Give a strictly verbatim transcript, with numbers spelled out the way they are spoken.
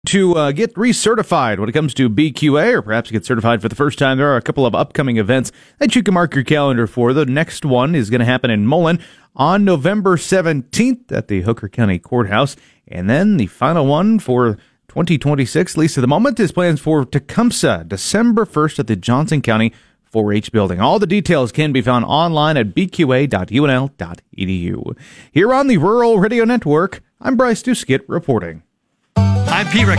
To uh, get recertified when it comes to B Q A, or perhaps get certified for the first time, there are a couple of upcoming events that you can mark your calendar for. The next one is going to happen in Mullen on November seventeenth at the Hooker County Courthouse. And then the final one for twenty twenty-six, at least at the moment, is plans for Tecumseh, December first at the Johnson County four H building. All the details can be found online at b q a dot u n l dot e d u. Here on the Rural Radio Network, I'm Bryce Duskett reporting. I'm Pete Rick.